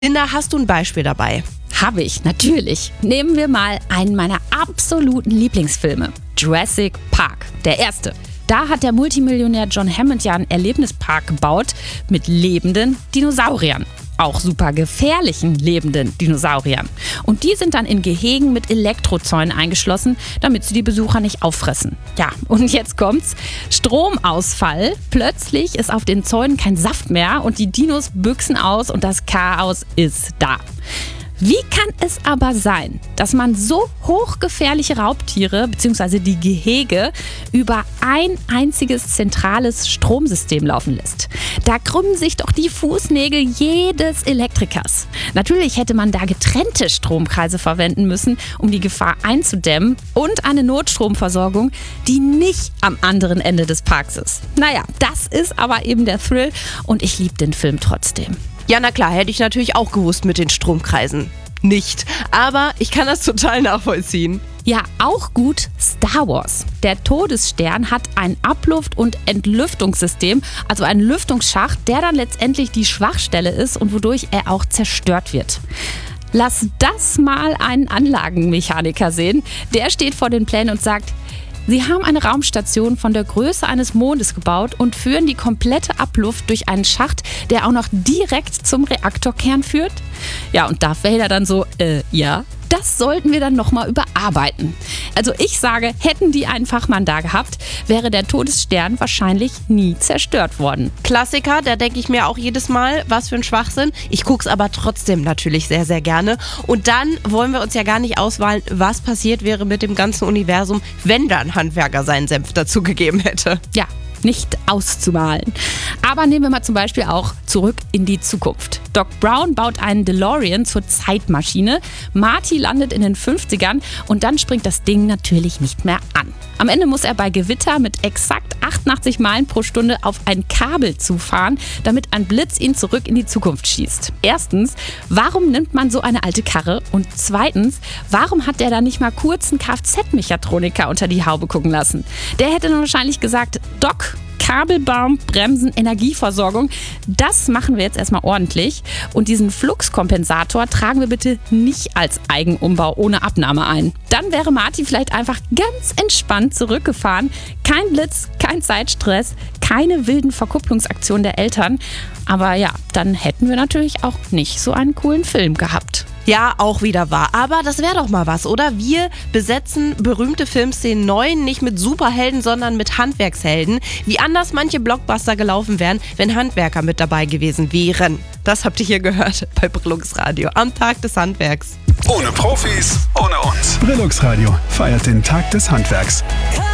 Linda, hast du ein Beispiel dabei? Habe ich, natürlich. Nehmen wir mal einen meiner absoluten Lieblingsfilme. Jurassic Park, der erste. Da hat der Multimillionär John Hammond ja einen Erlebnispark gebaut mit lebenden Dinosauriern. Auch super gefährlichen lebenden Dinosauriern. Und die sind dann in Gehegen mit Elektrozäunen eingeschlossen, damit sie die Besucher nicht auffressen. Ja, und jetzt kommt's. Stromausfall. Plötzlich ist auf den Zäunen kein Saft mehr und die Dinos büchsen aus und das Chaos ist da. Wie kann es aber sein, dass man so hochgefährliche Raubtiere bzw. die Gehege über ein einziges zentrales Stromsystem laufen lässt? Da krümmen sich doch die Fußnägel jedes Elektrikers. Natürlich hätte man da getrennte Stromkreise verwenden müssen, um die Gefahr einzudämmen und eine Notstromversorgung, die nicht am anderen Ende des Parks ist. Naja, das ist aber eben der Thrill und ich liebe den Film trotzdem. Ja, na klar, hätte ich natürlich auch gewusst mit den Stromkreisen. Nicht. Aber ich kann das total nachvollziehen. Ja, auch gut Star Wars. Der Todesstern hat ein Abluft- und Entlüftungssystem, also einen Lüftungsschacht, der dann letztendlich die Schwachstelle ist und wodurch er auch zerstört wird. Lass das mal einen Anlagenmechaniker sehen. Der steht vor den Plänen und sagt: Sie haben eine Raumstation von der Größe eines Mondes gebaut und führen die komplette Abluft durch einen Schacht, der auch noch direkt zum Reaktorkern führt? Ja, und Darth Vader dann so, ja, das sollten wir dann nochmal überarbeiten. Also ich sage, hätten die einen Fachmann da gehabt, wäre der Todesstern wahrscheinlich nie zerstört worden. Klassiker, da denke ich mir auch jedes Mal, was für ein Schwachsinn. Ich gucke es aber trotzdem natürlich sehr, sehr gerne. Und dann wollen wir uns ja gar nicht auswählen, was passiert wäre mit dem ganzen Universum, wenn da ein Handwerker seinen Senf dazu gegeben hätte. Ja, nicht auszumalen. Aber nehmen wir mal zum Beispiel auch zurück in die Zukunft. Doc Brown baut einen DeLorean zur Zeitmaschine. Marty landet in den 50ern und dann springt das Ding natürlich nicht mehr an. Am Ende muss er bei Gewitter mit exakt 88 Meilen pro Stunde auf ein Kabel zufahren, damit ein Blitz ihn zurück in die Zukunft schießt. Erstens, warum nimmt man so eine alte Karre? Und zweitens, warum hat der da nicht mal kurz einen Kfz-Mechatroniker unter die Haube gucken lassen? Der hätte dann wahrscheinlich gesagt: Doc, Kabelbaum, Bremsen, Energieversorgung, das machen wir jetzt erstmal ordentlich. Und diesen Fluxkompensator tragen wir bitte nicht als Eigenumbau ohne Abnahme ein. Dann wäre Marty vielleicht einfach ganz entspannt zurückgefahren. Kein Blitz, kein Zeitstress, keine wilden Verkupplungsaktionen der Eltern. Aber ja, dann hätten wir natürlich auch nicht so einen coolen Film gehabt. Ja, auch wieder wahr. Aber das wäre doch mal was, oder? Wir besetzen berühmte Filmszenen neu, nicht mit Superhelden, sondern mit Handwerkshelden. Wie anders manche Blockbuster gelaufen wären, wenn Handwerker mit dabei gewesen wären. Das habt ihr hier gehört bei Brillux Radio am Tag des Handwerks. Ohne Profis, ohne uns. Brillux Radio feiert den Tag des Handwerks.